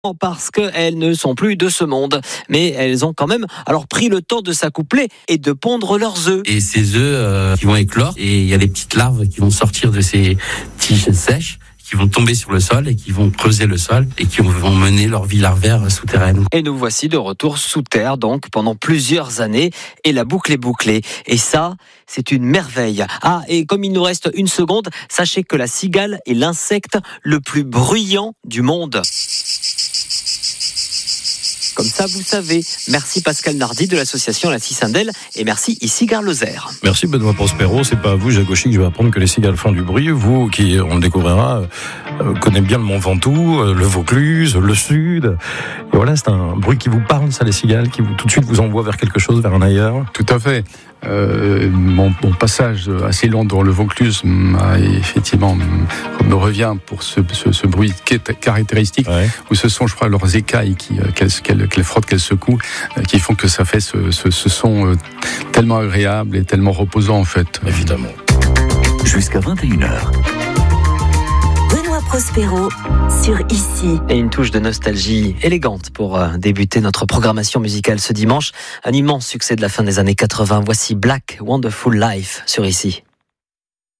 parce qu'elles ne sont plus de ce monde. Mais elles ont quand même pris le temps de s'accoupler et de pondre leurs œufs. Et ces œufs qui vont éclore, et il y a des petites larves qui vont sortir de ces tiges sèches, qui vont tomber sur le sol et qui vont creuser le sol et qui vont mener leur vie larvaire souterraine. Et nous voici de retour sous terre, donc pendant plusieurs années, et la boucle est bouclée. Et ça, c'est une merveille. Ah, et comme il nous reste une seconde, sachez que la cigale est l'insecte le plus bruyant du monde. Comme ça, vous savez. Merci Pascal Nardi de l'association La Cicindelle et merci Cigales Lozère. Merci Benoît Prospero. C'est pas à vous, Jacques Gauchy, que je vais apprendre que les cigales font du bruit. Vous, qui, on le découvrira, connaissez bien le Mont Ventoux, le Vaucluse, le Sud. Et voilà, c'est un bruit qui vous parle, ça, les cigales, qui tout de suite vous envoie vers quelque chose, vers un ailleurs. Tout à fait. Mon passage assez long dans le Vaucluse me revient pour ce bruit qui est caractéristique, ouais. Où ce sont, je crois, leurs écailles qu'elles frottent, qu'elles secouent, qui font que ça fait ce son tellement agréable et tellement reposant, en fait. Évidemment. Jusqu'à 21h. Benoît Prospero sur Ici. Et une touche de nostalgie élégante pour débuter notre programmation musicale ce dimanche. Un immense succès de la fin des années 80. Voici Black Wonderful Life sur Ici.